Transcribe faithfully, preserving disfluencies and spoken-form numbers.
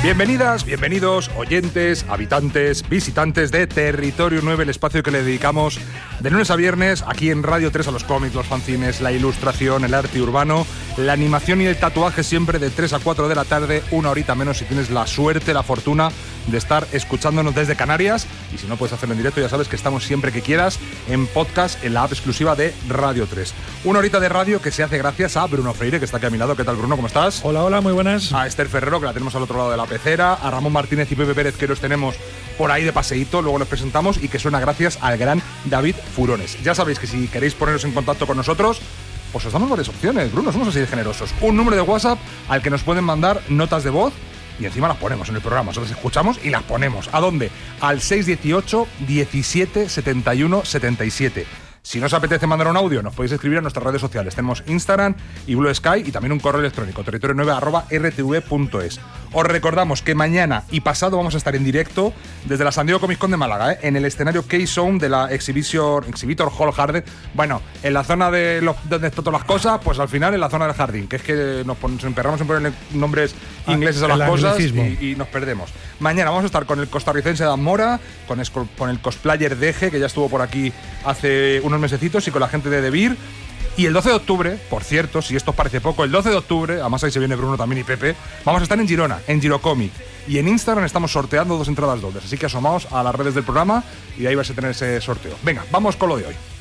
Bienvenidas, bienvenidos, oyentes, habitantes, visitantes de Territorio nueve, el espacio que le dedicamos de lunes a viernes aquí en Radio tres a los cómics, los fanzines, la ilustración, el arte urbano, la animación y el tatuaje, siempre de tres a cuatro de la tarde, una horita menos si tienes la suerte, la fortuna de estar escuchándonos desde Canarias. Y si no puedes hacerlo en directo, ya sabes que estamos siempre que quieras en podcast, en la app exclusiva de Radio tres. Una horita de radio que se hace gracias a Bruno Freire, que está aquí a mi lado. ¿Qué tal, Bruno? ¿Cómo estás? Hola, hola, muy buenas. A Esther Ferrero, que la tenemos al otro lado de la pecera, a Ramón Martínez y Pepe Pérez, que los tenemos por ahí de paseíto, luego los presentamos, y que suena gracias al gran David Furones. Ya sabéis que si queréis poneros en contacto con nosotros, pues os damos varias opciones, Bruno, somos así de generosos. Un número de WhatsApp al que nos pueden mandar notas de voz y encima las ponemos en el programa, nosotros las escuchamos y las ponemos. ¿A dónde? Al seis uno ocho, diecisiete, setenta y uno, setenta y siete. Si no os apetece mandar un audio, nos podéis escribir a nuestras redes sociales. Tenemos Instagram y Blue Sky y también un correo electrónico, territorio nueve arroba r t v punto es. Os recordamos que mañana y pasado vamos a estar en directo desde la San Diego Comic Con de Málaga, ¿eh? en el escenario K-Zone de la Exhibition, Exhibitor Hall Garden. Bueno, en la zona de los, donde están todas las cosas, pues al final en la zona del jardín, que es que nos, pon, nos emperramos en ponerle nombres ah, ingleses a las cosas y, y nos perdemos. Mañana vamos a estar con el costarricense Dan Mora, con, es, con el cosplayer Deje, que ya estuvo por aquí hace unos mesecitos, y con la gente de The Beer. Y el doce de octubre, por cierto, si esto os parece poco, el doce de octubre, además ahí se viene Bruno también y Pepe, vamos a estar en Girona, en Girocomic. Y en Instagram estamos sorteando dos entradas dobles, así que asomaos a las redes del programa y de ahí vais a tener ese sorteo. Venga, vamos con lo de hoy.